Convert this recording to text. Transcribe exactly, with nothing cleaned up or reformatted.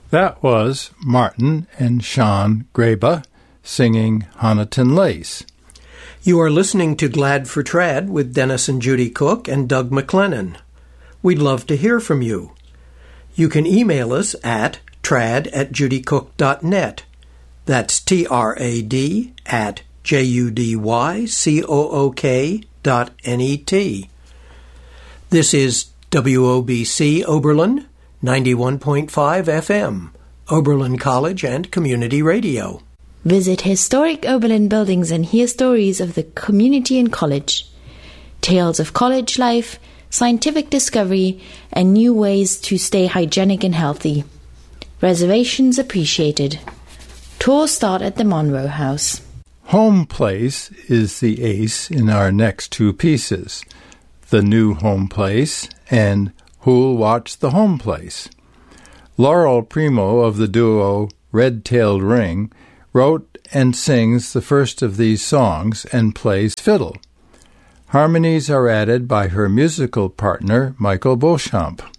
That was Martin and Sean Graba singing Honiton Lace. You are listening to Glad for Trad with Dennis and Judy Cook and Doug McLennan. We'd love to hear from you. You can email us at trad at judycook dot net. That's T R A D at J U D Y C O O K dot N E T. This is W O B C Oberlin, ninety-one point five F M, Oberlin College and Community Radio. Visit historic Oberlin buildings and hear stories of the community and college. Tales of college life, scientific discovery, and new ways to stay hygienic and healthy. Reservations appreciated. Tours start at the Monroe House. Home place is the ace in our next two pieces, The New Home Place and Who'll Watch the Home Place. Laurel Primo of the duo Red-Tailed Ring wrote and sings the first of these songs and plays fiddle. Harmonies are added by her musical partner, Michael Beauchamp.